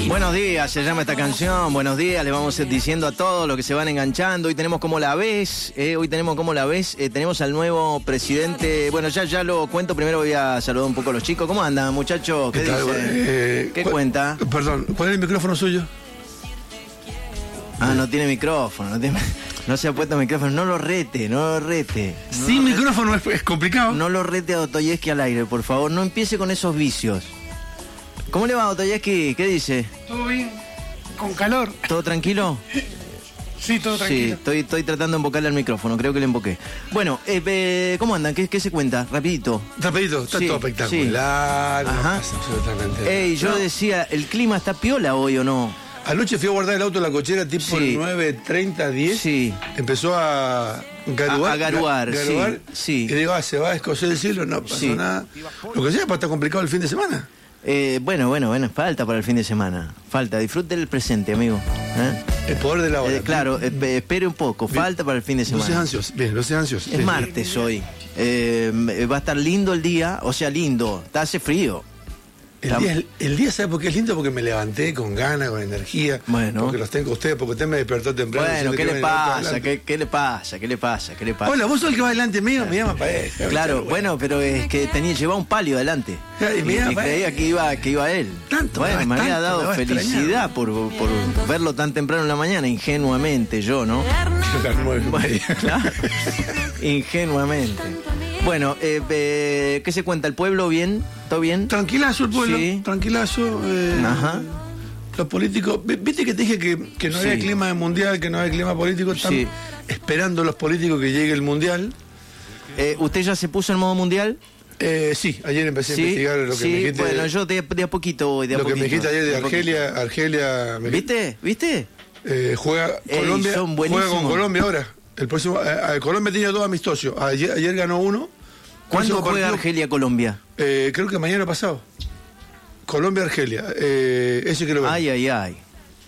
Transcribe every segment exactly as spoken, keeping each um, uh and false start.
Buenos días, se llama esta canción. Buenos días, le vamos diciendo a todos los que se van enganchando. Hoy tenemos como la ves, eh, hoy tenemos como la ves, eh, tenemos al nuevo presidente. Bueno, ya ya lo cuento. Primero voy a saludar un poco a los chicos. ¿Cómo andan, muchachos? ¿Qué, ¿Qué dicen? Eh, ¿Qué cuenta? Perdón, ¿cuál es el micrófono suyo? Ah, no tiene micrófono, no tiene... No se ha puesto micrófono, no lo rete, no lo rete. No Sin lo rete. micrófono es, es complicado. No lo rete a Dostoyevsky al aire, por favor, no empiece con esos vicios. ¿Cómo le va, Dostoyevsky? ¿Qué dice? Todo bien, con calor. ¿Todo tranquilo? Sí, todo tranquilo. Sí, estoy, estoy tratando de embocarle al micrófono, creo que le emboqué. Bueno, eh, eh, ¿cómo andan? ¿Qué, ¿Qué se cuenta? Rapidito. Rapidito, está Sí, todo espectacular. sí. No Ajá. pasa absolutamente. Ey, yo No. decía, ¿el clima está piola hoy o no? Anoche fui a guardar el auto en la cochera tipo Sí. nueve treinta, diez. Sí. Empezó a garuar. A- a garuar, ga- sí, garuar, sí. Y digo, ah, se va a escocer el cielo, no pasó Sí. nada. Lo que sea, pues está complicado el fin de semana. Eh, bueno, bueno, bueno, falta para el fin de semana. Falta, disfrute del presente, amigo. ¿Eh? El poder de la hora. Eh, claro, eh, espere un poco, Bien. falta para el fin de No seas semana. ansioso. Bien, no seas ansioso. Es Bien. martes hoy. Eh, va a estar lindo el día, o sea, lindo. Está hace frío. El día, es- el día, ¿sabe por qué es lindo? Porque me levanté con ganas, con energía. Bueno. Porque los tengo a ustedes, porque usted me despertó temprano. Bueno, diciendo ¿qué que le iban a ir pasa? adelante. ¿Qué, ¿Qué le pasa? ¿Qué le pasa? ¿Qué le pasa? Hola, vos sos el que va delante mío, me llama para eso. Claro, bueno, pero es que tenía llevaba un palio adelante. Claro, y Y, me llama y para creía eso. que iba, que iba él. Tanto, bueno, me me va- había tanto, me dado va a extrañar. felicidad por, por verlo tan temprano en la mañana, ingenuamente yo, ¿no? Las nueve y Bueno, media. claro. Ingenuamente. Bueno, eh, eh, ¿qué se cuenta? ¿El pueblo bien? ¿Todo bien? Tranquilazo el pueblo, Sí. tranquilazo. eh, Ajá. Los políticos, vi- viste que te dije que, que no Sí. había clima de mundial, que no había clima político, están Sí. esperando los políticos que llegue el mundial. Eh, ¿Usted ya se puso en modo mundial? Eh, sí, ayer empecé a Sí, investigar lo que sí, me dijiste. bueno, yo de, de a poquito voy, de a lo que poquito. me dijiste ayer de a poquito. Argelia, Argelia me- ¿Viste? ¿Viste? eh, juega Ey, Colombia, son juega con buenísimos. Colombia ahora. El próximo, eh, eh, Colombia tiene dos amistosos. Ayer, ayer ganó uno. ¿Cuándo Próximo juega partido, Argelia-Colombia? eh, creo que mañana pasado. Colombia-Argelia. Eh, ese quiero ver. Ay, ay, ay.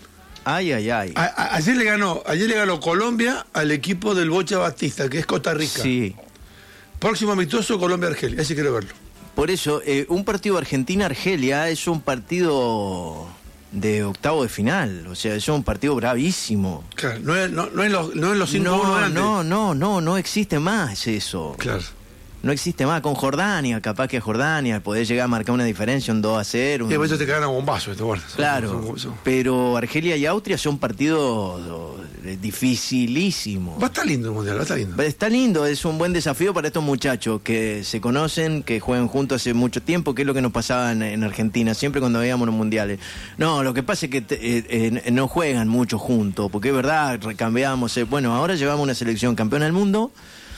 Ay, ay, ay. A- a- ayer le ganó, ayer le ganó Colombia al equipo del Bocha Batista, que es Costa Rica. Sí. Próximo amistoso, Colombia-Argelia. Ese quiero verlo. Por eso, eh, un partido Argentina-Argelia es un partido de octavo de final. O sea, es un partido bravísimo. Claro, no es, no, no es los, no es los cinco uno No, delante. no, no, no, no existe más eso. Claro. No existe más. Con Jordania, capaz que Jordania podés llegar a marcar una diferencia, un dos a cero. Y después te cagan a bombazo, te guardas. Claro, Son- son- son- pero Argelia y Austria son partidos eh, dificilísimos. Va a estar lindo el mundial, va a estar lindo. Está lindo, es un buen desafío para estos muchachos que se conocen, que juegan juntos hace mucho tiempo, que es lo que nos pasaba en, en Argentina, siempre cuando veíamos los mundiales. No, lo que pasa es que te- eh, eh, no juegan mucho juntos, porque es verdad, recambiamos. eh, bueno, ahora llevamos una selección campeona del mundo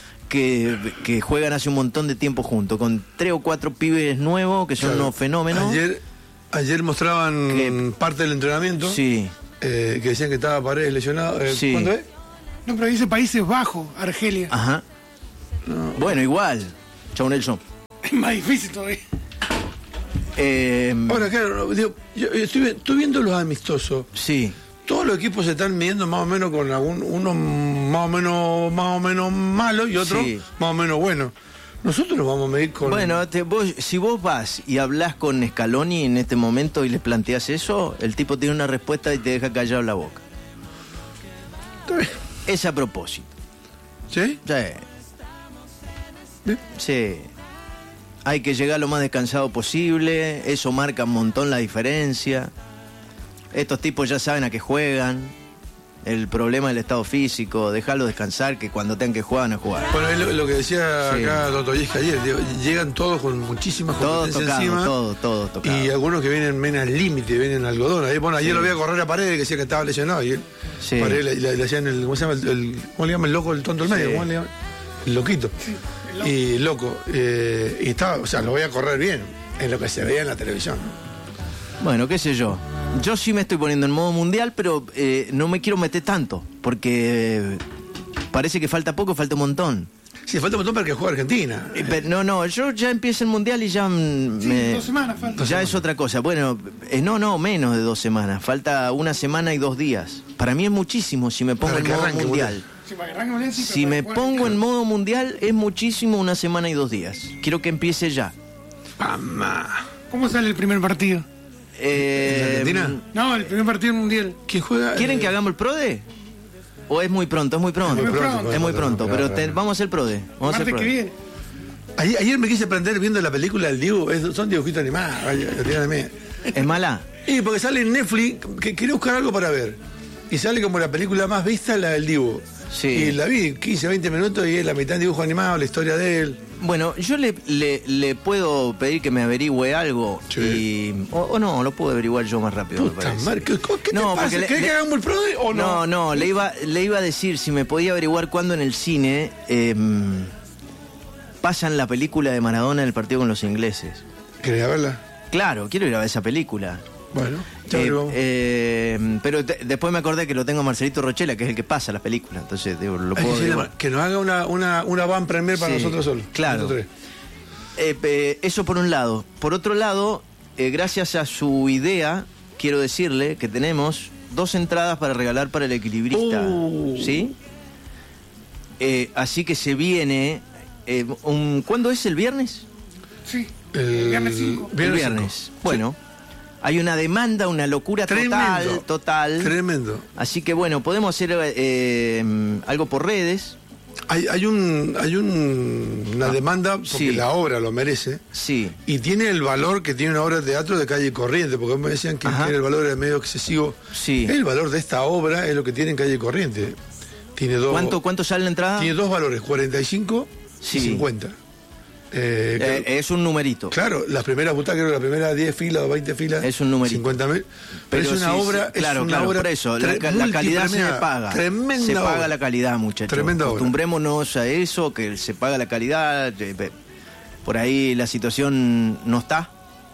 que, que juegan hace un montón de tiempo juntos, con tres o cuatro pibes nuevos que son Claro. unos fenómenos. Ayer, ayer mostraban Que- parte del entrenamiento. Sí, eh, que decían que estaba Paredes lesionado. Eh, Sí. ¿Cuándo es? No, pero dice Países Bajos, Argelia. ajá. Bueno, igual. Chau, Nelson. Es más difícil todavía. Eh, Ahora, claro, digo, yo, yo estoy, estoy viendo los amistosos. sí. Todos los equipos se están midiendo más o menos con algún, unos más o menos más o menos malos y otros Sí. más o menos buenos. Nosotros nos vamos a medir con. Bueno, te- vos, si vos vas y hablas con Scaloni en este momento y le planteas eso, el tipo tiene una respuesta y te deja callado la boca. Está bien. Es a propósito. ¿Sí? Sí. Bien. Sí. Hay que llegar lo más descansado posible, eso marca un montón la diferencia. Estos tipos ya saben a qué juegan. El problema del estado físico, dejarlos descansar, que cuando tengan que jugar, van a jugar. Bueno, es lo, lo que decía Sí. acá Dostoyevsky ayer, digo, llegan todos con muchísimas Todos competencias tocados, encima. todos, todos tocados. Y algunos que vienen menos al límite, vienen al algodón. Ahí, bueno, ayer Sí. lo vi a correr a Paredes, que decía que estaba lesionado. Y él, Sí. Paredes le, le- le hacían el, ¿cómo se llama? El, el- ¿Cómo le llama el loco, el tonto del medio? Sí. ¿Cómo le llama? El loquito. el loco. Y loco. eh, y estaba, o sea, lo voy a correr bien, en lo que se veía en la televisión. Bueno, qué sé yo. Yo sí me estoy poniendo en modo mundial, pero eh, no me quiero meter tanto, porque eh, parece que falta poco, falta un montón. Sí, falta un montón para que juegue Argentina. Eh, pero no, no, yo ya empiezo el mundial y ya mm, Sí, me... dos semanas falta. Ya es otra cosa. Bueno, eh, no, no, menos de dos semanas. Falta una semana y dos días. Para mí es muchísimo si me pongo Para en que modo arranque, mundial. Sí, para que arranque Valencia, pero Si para me que juegue- pongo en modo mundial es muchísimo una semana y dos días. Quiero que empiece ya. Mamá. ¿Cómo sale el primer partido? Eh, Argentina? No, el primer partido mundial. ¿Quién juega? ¿Quieren Eh, que hagamos el PRODE? ¿O es muy pronto? Es muy pronto. Es muy pronto. Es muy pronto, Claro, pero claro. te- vamos a hacer el PRODE. Vamos a hacer Martes el que PRODE. viene. Ayer, ayer me quise aprender viendo la película del Dibu. Es- son dibujitos animados. Vaya, lo tiran a mí. ¿Es mala? Y porque sale en Netflix, que quería buscar algo para ver. Y sale como la película más vista, la del Dibu. Sí. Y la vi quince, veinte minutos y es la mitad en dibujo animado, la historia de él. Bueno, yo le, le, le puedo pedir que me averigüe algo. Sí. Y, o, o no, lo puedo averiguar yo más rápido. me Puta parece. madre, ¿qué, qué No, te pasa? porque le- ¿Querés le- que hagamos el PRODE o no? No, no, le iba, le iba a decir si me podía averiguar cuándo en el cine eh, pasan la película de Maradona en el partido con los ingleses. ¿Querés verla? Claro, quiero ir a ver esa película. Bueno, ya Eh, averiguamos. eh, pero te- después me acordé que lo tengo a Marcelito Rochela, que es el que pasa las películas. Entonces digo, lo Hay que, puedo decirle averiguar. que nos haga una, una, una van premier para Sí, nosotros solos. claro. nosotros tres. Eh, eh, eso por un lado. Por otro lado, eh, gracias a su idea, quiero decirle que tenemos dos entradas para regalar para el equilibrista. Uh. ¿Sí? Eh, así que se viene... eh, un, ¿Cuándo es el viernes? Sí. El Viernes cinco. El Viernes viernes. cinco. Bueno, hay una demanda, una locura total, Tremendo. total. Tremendo. Así que bueno, podemos hacer eh, algo por redes. Hay, hay un hay un, una demanda porque sí. la obra lo merece Sí. y tiene el valor que tiene una obra de teatro de Calle Corriente, porque me decían que Ajá. tiene el valor era medio excesivo. Sí. El valor de esta obra es lo que tiene en Calle Corriente. Tiene dos, ¿Cuánto, cuánto sale la entrada? tiene dos valores, cuarenta y cinco Sí. y cincuenta. Eh, Eh, que- es un numerito. Claro, las primeras butacas, creo que la primera diez filas o veinte filas. Es un numerito. cincuenta mil. Pero, Pero es una sí, obra. sí, claro, es una claro, obra por eso, la, tre- ca- la calidad se multipremiada. paga. Tremenda se paga obra. la calidad, muchachos. Tremenda obra. Acostumbrémonos a eso, que se paga la calidad. eh, pe- Por ahí la situación no está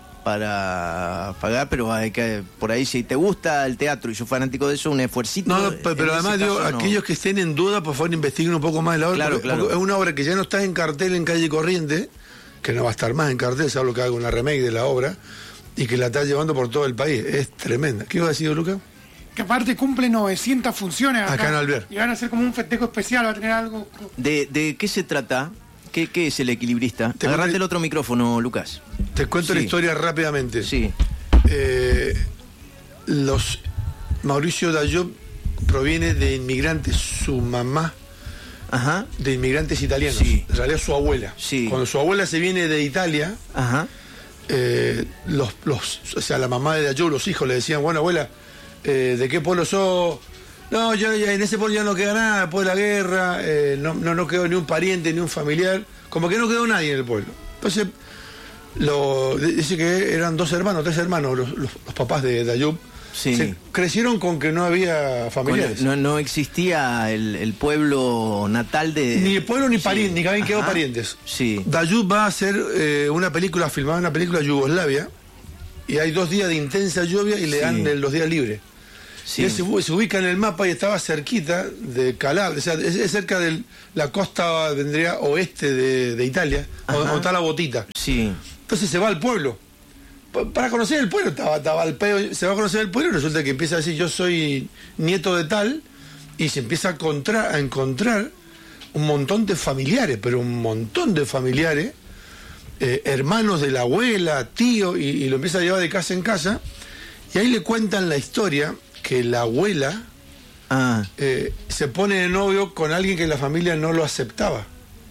para pagar, pero hay que, por ahí si te gusta el teatro y sos fanático de eso, un esfuercito. No, no, en pe- pero ese además, digo, caso, no. aquellos que estén en duda, por favor, investiguen un poco más de la obra. Claro, porque, claro. porque es una obra que ya no está en cartel en Calle Corriente, que no va a estar más en cartel, salvo que haga una remake de la obra, y que la está llevando por todo el país. Es tremenda. ¿Qué iba a decir, Luca? Que aparte cumple novecientas funciones acá. Acá en Alvear. Y van a hacer como un festejo especial, va a tener algo. ¿De, de qué se trata? ¿Qué, qué es el equilibrista? Te Agarrate conté- el otro micrófono, Lucas. Te cuento Sí. la historia rápidamente. Sí. Eh, los Mauricio Dayob proviene de inmigrantes, su mamá Ajá. de inmigrantes italianos, Sí. en realidad su abuela. Sí. Cuando su abuela se viene de Italia, Ajá. eh, los, los, o sea, la mamá de Dayob, los hijos le decían, bueno, abuela, eh, ¿de qué pueblo sos? No, ya, ya en ese pueblo ya no queda nada, después de la guerra, eh, no, no, no quedó ni un pariente, ni un familiar, como que no quedó nadie en el pueblo. Entonces, lo, dice que eran dos hermanos, tres hermanos, los, los- los papás de Dayob. Sí. Se crecieron con que no había Con- familiares. no, no existía el, el pueblo natal de... Ni el pueblo ni Sí. parientes, ni que habían quedado Ajá. parientes. Sí. Dayob va a hacer eh, una película, filmada una película Yugoslavia, y hay dos días de intensa lluvia y le Sí. dan el- los días libres. Sí. Y él se, u- se ubica en el mapa y estaba cerquita de Calabria, o sea, es, es cerca de la costa, vendría oeste de, de Italia, donde Ajá. donde está la botita. Sí. Entonces se va al pueblo. Pa- Para conocer el pueblo, estaba, estaba al pedo, se va a conocer el pueblo y resulta que empieza a decir yo soy nieto de tal y se empieza a encontrar, a encontrar un montón de familiares, pero un montón de familiares, eh, hermanos de la abuela, tío, y, y lo empieza a llevar de casa en casa y ahí le cuentan la historia que la abuela Ah, eh, se pone de novio con alguien que la familia no lo aceptaba.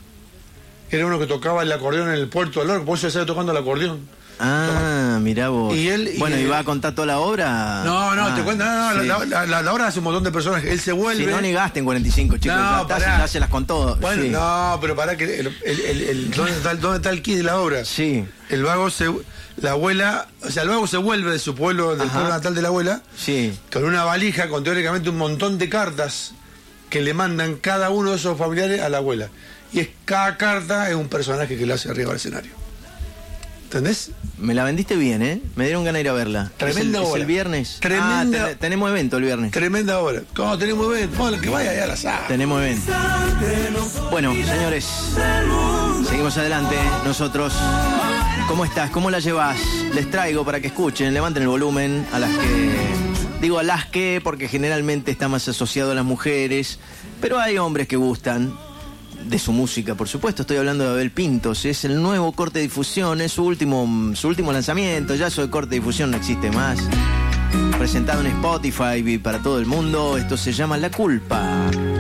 Era uno que tocaba el acordeón en el puerto del Oro, por eso estaba tocando el acordeón. ah, mirá vos. Y él- y bueno, ¿y él- va a contar toda la obra? No, no, Ah, te cuento, no, no, sí. la, la, la, la obra hace un montón de personajes. Él se vuelve. Si no, ni gasten cuarenta y cinco, chicos. No, ya, está, pará. ya se las contó. Bueno, sí. no, pero para que el, el, el, el- ¿dónde, está, el- ¿dónde está el kit de la obra? Sí. El vago se, la abuela, o sea, el vago se vuelve de su pueblo, del Ajá. pueblo natal de la abuela, Sí. con una valija con teóricamente un montón de cartas que le mandan cada uno de esos familiares a la abuela. Y es cada carta es un personaje que le hace arriba al escenario. ¿Entendés? Me la vendiste bien, ¿eh? Me dieron ganas de ir a verla. Tremenda ¿Es el, es obra. el viernes? Tremenda- Ah, ten- tenemos evento el viernes. Tremenda obra. ¿Cómo tenemos evento? Bueno, que vaya allá a la sala. Tenemos evento. Bueno, señores, seguimos adelante. Nosotros, ¿cómo estás? ¿Cómo la llevas? Les traigo para que escuchen, levanten el volumen a las que... Digo a las que porque generalmente está más asociado a las mujeres, pero hay hombres que gustan de su música, por supuesto. Estoy hablando de Abel Pintos. Es el nuevo corte de difusión, es su último, su último lanzamiento. Ya eso de corte de difusión no existe más. presentado en Spotify y para todo el mundo. Esto se llama La Culpa.